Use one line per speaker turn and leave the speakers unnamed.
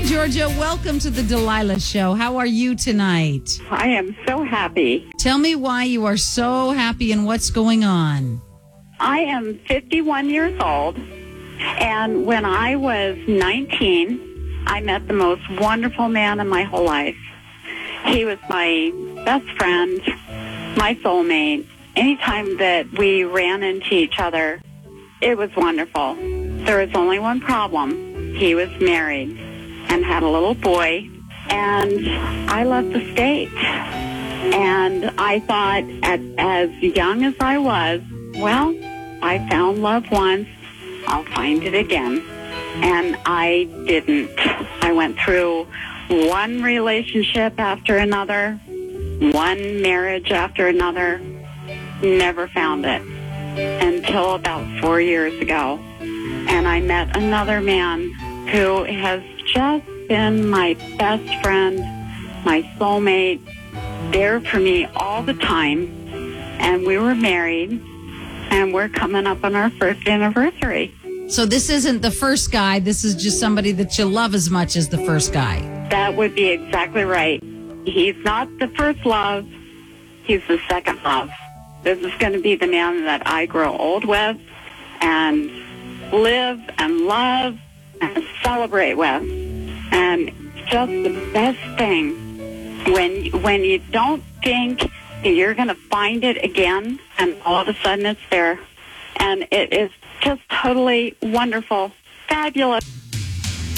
Georgia. Welcome to the Delilah Show. How are you tonight?
I am so happy.
Tell me why you are so happy and what's going on.
I am 51 years old, and when I was 19, I met the most wonderful man in my whole life. He was my best friend, my soulmate. Anytime that we ran into each other, it was wonderful. There was only one problem. He was married and had a little boy, and I left the state. And I thought, as young as I was, well, I found love once, I'll find it again. And I didn't. I went through one relationship after another, one marriage after another, never found it until about 4 years ago. And I met another man who has just been my best friend, my soulmate, there for me all the time. And we were married, and we're coming up on our first anniversary.
So this isn't the first guy. This is just somebody that you love as much as the first guy.
That would be exactly right. He's not the first love. He's the second love. This is going to be the man that I grow old with and live and love and celebrate with. And just the best thing when you don't think that you're going to find it again, and all of a sudden it's there. And it is just totally wonderful, fabulous.